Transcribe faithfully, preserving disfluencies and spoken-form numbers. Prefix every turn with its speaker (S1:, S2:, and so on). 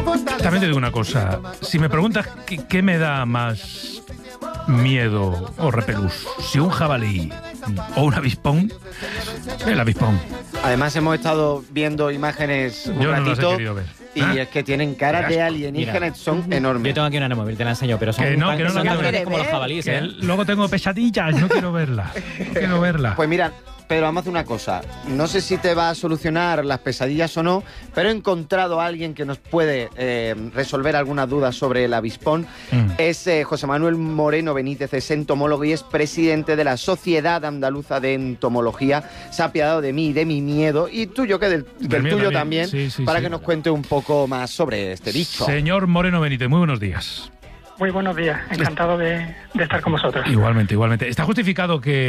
S1: También te digo una cosa. Si me preguntas qué, qué me da más miedo o repelús, si un jabalí o un avispón, el avispón.
S2: Además hemos estado viendo imágenes un
S1: Yo no
S2: ratito
S1: las he querido ver.
S2: y
S1: ¿Ah?
S2: es que tienen caras de alienígenas, son enormes.
S3: Yo tengo aquí una móvil, te la enseño, pero son
S1: Que no,
S3: tan-
S1: que no
S3: son
S1: la
S3: tan
S1: quiero
S3: grandes
S4: ver.
S3: como los jabalíes,
S1: Que
S3: ¿eh?
S1: luego tengo pesadillas, no quiero verla. No quiero verla.
S2: Pues mira, Pedro, vamos a hacer una cosa. No sé si te va a solucionar las pesadillas o no, pero he encontrado a alguien que nos puede eh, resolver algunas dudas sobre el avispón.
S1: Mm.
S2: Es eh, José Manuel Moreno Benítez, es entomólogo y es presidente de la Sociedad Andaluza de Entomología. Se ha apiadado de mí y de mi miedo, y tuyo, que del, del
S1: mío
S2: tuyo
S1: también.
S2: también,
S1: Sí, sí,
S2: para
S1: sí.
S2: que nos cuente un poco más sobre este bicho.
S1: Señor Moreno Benítez, muy buenos días.
S5: Muy buenos días, encantado de, de estar con vosotros.
S1: Igualmente, igualmente. ¿Está justificado que